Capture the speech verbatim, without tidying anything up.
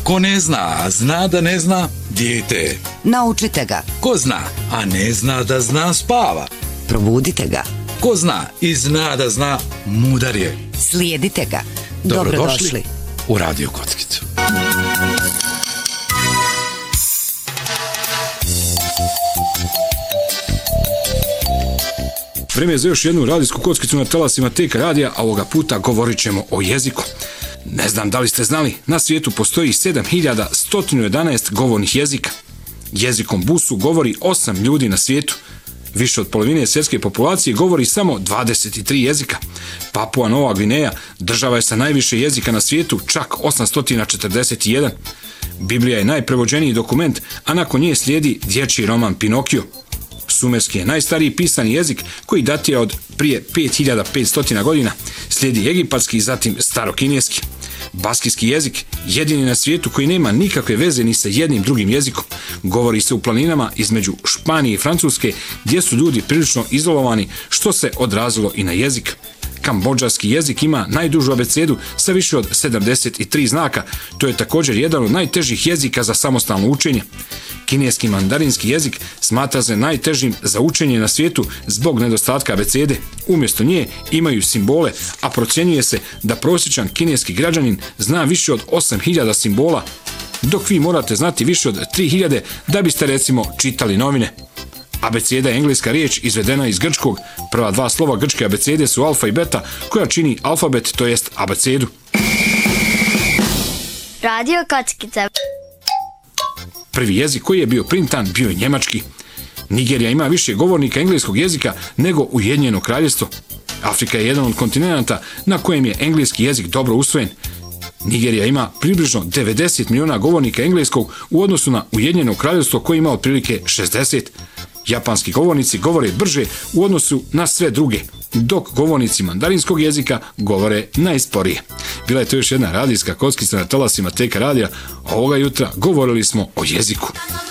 Ko ne zna, a zna da ne zna, dijete. Naučite ga. Ko zna, a ne zna da zna, spava. Probudite ga. Ko zna i zna da zna, mudar je. Slijedite ga. Dobrodošli, Dobrodošli u Radio Kockicu. Vreme je za još jednu radijsku kockicu na talasima T K radija, a ovoga puta govorit ćemo o jeziku. Ne znam da li ste znali, na svijetu postoji sedam hiljada sto jedanaest govornih jezika. Jezikom busu govori osam ljudi na svijetu. Više od polovine svjetske populacije govori samo dvadeset tri jezika. Papua Nova Gvineja država je sa najviše jezika na svijetu, čak osamsto četrdeset jedan. Biblija je najprevođeniji dokument, a nakon nje slijedi dječji roman Pinokio. Sumerski je najstariji pisani jezik koji datira od prije pet hiljada petsto godina, slijedi egipatski i zatim starokineski. Baskijski jezik, jedini na svijetu koji nema nikakve veze ni sa jednim drugim jezikom, govori se u planinama između Španije i Francuske, gdje su ljudi prilično izolovani, što se odrazilo i na jezik. Kambodžarski jezik ima najdužu abecedu sa više od sedamdeset tri znaka, to je također jedan od najtežih jezika za samostalno učenje. Kineski mandarinski jezik smatra se najtežim za učenje na svijetu zbog nedostatka abecede. Umjesto nje imaju simbole, a procjenjuje se da prosječan kineski građanin zna više od osam hiljada simbola, dok vi morate znati više od tri hiljade da biste recimo čitali novine. Abeceda je engleska riječ izvedena iz grčkog. Prva dva slova grčke abecede su alfa i beta, koja čini alfabet, to jest abecedu. Radio Kockica. Prvi jezik koji je bio printan bio je njemački. Nigerija ima više govornika engleskog jezika nego Ujedinjeno kraljevstvo. Afrika je jedan od kontinenta na kojem je engleski jezik dobro usvojen. Nigerija ima približno devedeset milijuna govornika engleskog u odnosu na Ujedinjeno kraljevstvo koje ima otprilike šezdeset. Japanski govornici govore brže u odnosu na sve druge, dok govornici mandarinskog jezika govore najsporije. Bila je to još jedna radijska kockica na talasima T K radija, a ovoga jutra govorili smo o jeziku.